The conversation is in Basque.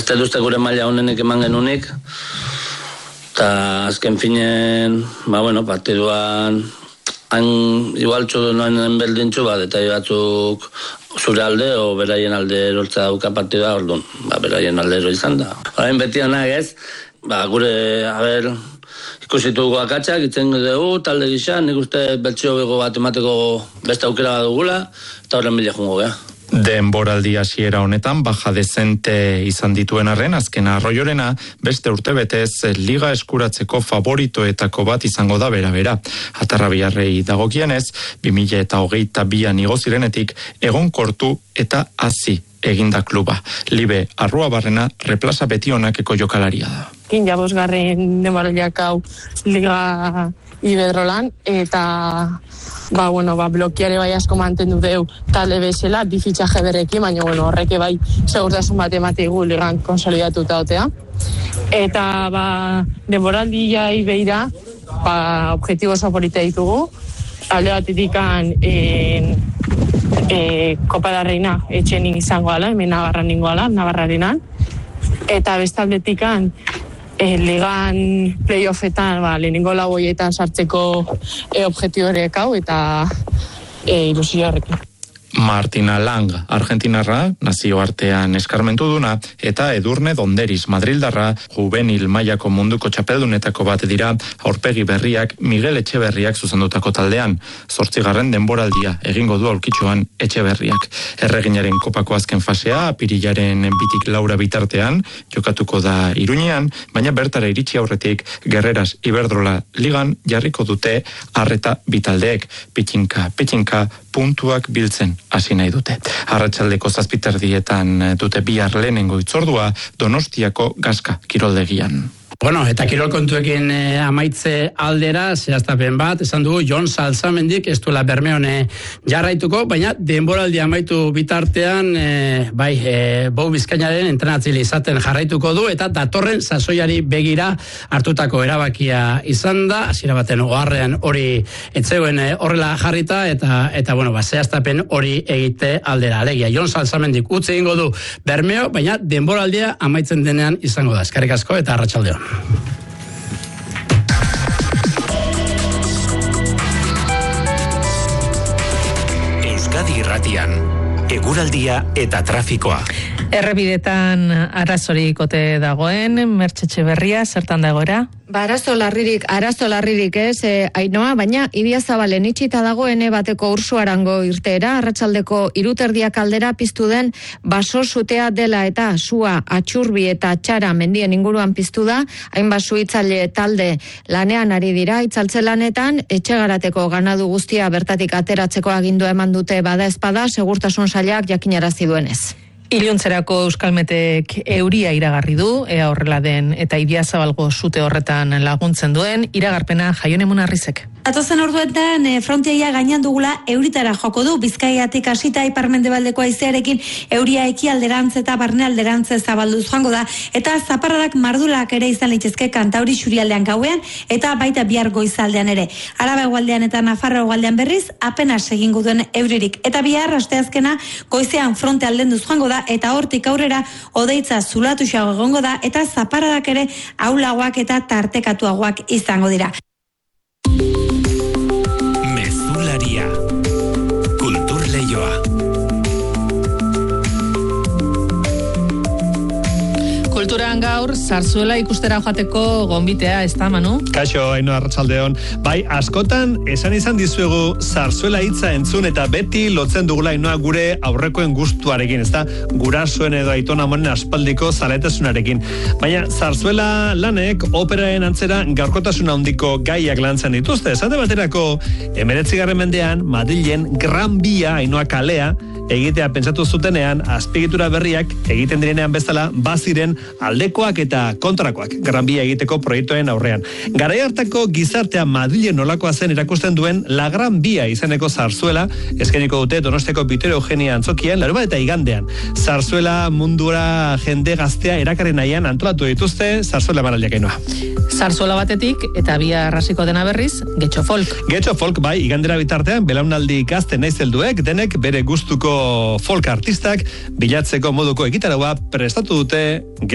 ez duzte gure maila honenek eman genunik, eta azken finen, partiduan, igual txudunoen beldintxu eta batzuk zure alde o beraien alde erortza dauka partidua, orduan, beraien alde ero izan da. Orain beti honak ez, gure, ikusituko akatsak, itzen dugu, talde gisa, nik uste beltxio bego bat emateko beste aukera bat dugula, eta horren bila jungo geha. Denboraldi hasiera honetan baja dezente izan dituen arren, azken Arroyorena beste urtebetez liga eskuratzeko favoritoetako bat izango da bera. Atarrabiarrei dagokienez, 2022an igo zirenetik egonkortu eta hazi eginda kluba. Libe Arruabarrena replaza beti honakeko jokalaria da. Ja bosgarren denboraldiak hau liga Iberdrolan, eta blokiare bai asko mantendu deu talde bezala, bi fitxaje berrekin, baina horreke bai segurtasun bat ematigu ligan konsolidatuta otea. Eta denboraldia beira, objektibo oso polita ditugu, alde batetikan Kopa da Reina etxen izango ala, hemen Navarran ningoala, Navarrarenan, eta bestaldetikan ligan playoffetan lehenengo lauoietan sartzeko objektiborek hau eta ilusio horrekin. Martina Lang, argentinarra, nazioartean eskarmentu duna, eta Edurne Donderiz, madrildarra, juvenil mailako munduko txapeldunetako bat dira, aurpegi berriak Miguel Etxeberriak zuzendutako taldean. 8. denboraldia egingo du aulkitxoan Etxeberriak. Erreginaren kopako azken fasea, apirilaren 2-4 bitartean, jokatuko da Iruñean, baina bertara iritsi aurretik Gerreras Iberdrola ligan jarriko dute arreta bitaldeek. Pitxinka, puntuak biltzen hasi nahi dute. Arratsaldeko 7:00 dute bihar lehenengo hitzordua Donostiako Gaska kiroldegian. Eta kirol kontuekin amaitze aldera, zehaztapen bat, esan dugu, Jon Salzamendik ez duela Bermeon jarraituko, baina denboraldi amaitu bitartean, Bou Bizkainaren entrenatzile izaten jarraituko du, eta datorren sasoiari begira hartutako erabakia izan da, hasiera baten oharrean hori etzegoen horrela jarrita, eta zehaztapen hori egite aldera. Alegia, Jon Salzamendik utzi egingo du Bermeo, baina denboraldia amaitzen denean izango da. Eskerrik asko eta arratsaldeon. Euskadi Irratian, eguraldia eta trafikoa. Errebidetan arazorik ote dagoen, Mertxe Etxeberria, zertan dagoera? Arazo larririk ez, Ainoa, baina Idiazabalen itxita dagoen bateko Ursuarango irteera, arratsaldeko 3:00 aldera piztu den baso sutea dela eta sua Atxurbi eta Txara mendien inguruan piztu da, hainbat suhiltzaile talde lanean ari dira, itzaltze lanetan, Etxegarateko ganadu guztia bertatik ateratzeko agindua eman dute bada ezpada, segurtasun sailak jakinarazi duenez. Iluntzerako Euskalmetek euria iragarri du, ea horrela den eta Idiazabalgo sute horretan laguntzen duen, iragarpena Jaione Munarrizek. Atozen orduetan frontiaia gainean dugula euritara joko du, Bizkaiatik hasita ipar-mendebaldeko haizearekin euria ekialderantz eta barnealderantz zabalduz joango da, eta zaparradak mardulak ere izan litezke Kantauri Xurialdean gauean eta baita bihar goizaldean ere. Araba hegoaldean eta Nafarroa hegoaldean berriz apenas egingo duen euririk, eta bihar asteazkena goizean fronte aldenduz joango da, eta hortik aurrera hodeitza zulatuxago egongo da, eta zaparradak ere ahulagoak eta tartekatuagoak izango dira. Mezularia. Kulturleioa. Kulturan gaur, Zarzuela ikustera joateko gonbitea, ez da, Manu? Kaixo, Ainoa, arratsaldeon. Askotan, esan izan dizuegu Zarzuela hitza entzun eta beti lotzen dugula Ainoa gure aurrekoen gustuarekin, ez da? Gurasoen edo aitona monen aspaldiko zaletasunarekin. Baina Zarzuela lanek operaren antzera gaurkotasun handiko gaiak lantzen dituzte. Esate baterako, 19. mendean, Madrilen Gran Via, Ainoa kalea, egitea pentsatu zutenean, azpiegitura berriak egiten direnean bezala, baziren aldekoak eta kontrakoak Gran Via egiteko proiektuen aurrean. Garai hartako gizartea Madrilen nolakoa zen erakusten duen La Gran Via izeneko Zarzuela eskainiko dute Donostiako Vittorio Eugenia antzokian, larunbat eta igandean. Zarzuela mundura jende gaztea erakarri nahian antolatu dituzte Zarzuela emanaldiak, Ainoa. Zarzuela batetik eta bia arrasiko dena berriz, Getxo Folk. Getxo Folk, bai, igandera bitartean belaunaldi gazte naiz helduek denek bere gustuko folk artistak bilatzeko moduko egitaraua prestatu dute